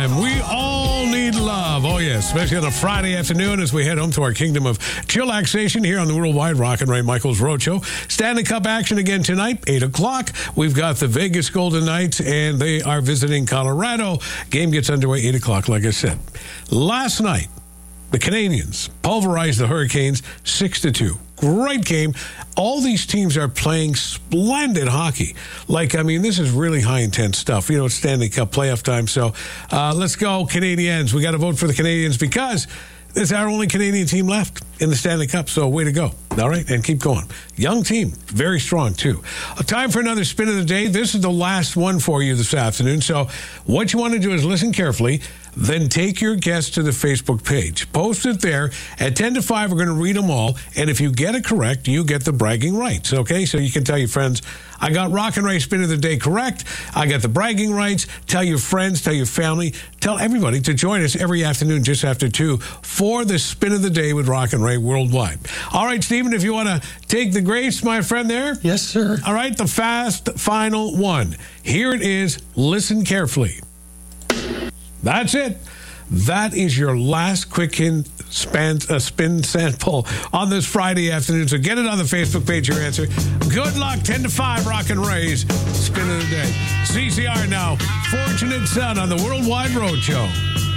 And we all need love. Oh, yes, especially on a Friday afternoon as we head home to our kingdom of chillaxation here on the Worldwide Rock and Ray Michaels Roadshow. Stanley Cup action again tonight, 8 o'clock. We've got the Vegas Golden Knights, and they are visiting Colorado. Game gets underway 8 o'clock, like I said. Last night, the Canadiens pulverized the Hurricanes 6-2. Great game. All these teams are playing splendid hockey. This is really high-intense stuff. It's Stanley Cup playoff time. So let's go, Canadiens. We got to vote for the Canadiens because it's our only Canadian team left in the Stanley Cup. So way to go. All right, and keep going. Young team, very strong, too. Time for another spin of the day. This is the last one for you this afternoon. So what you want to do is listen carefully, then take your guess to the Facebook page. Post it there. At 10 to 5, we're going to read them all. And if you get it correct, you get the bragging rights, okay? So you can tell your friends, I got Rock and Ray Spin of the Day correct. I got the bragging rights. Tell your friends, tell your family, tell everybody to join us every afternoon just after 2 for the Spin of the Day with Rock and Ray Worldwide. All right, Stephen, if you want to take the grace, my friend there. Yes, sir. All right, the fast final one. Here it is. Listen carefully. That's it. That is your last quick spin sample on this Friday afternoon. So get it on the Facebook page, your answer. Good luck. 10 to 5, Rock and Ray's Spin of the Day. CCR now. Fortunate Son on the Worldwide Roadshow.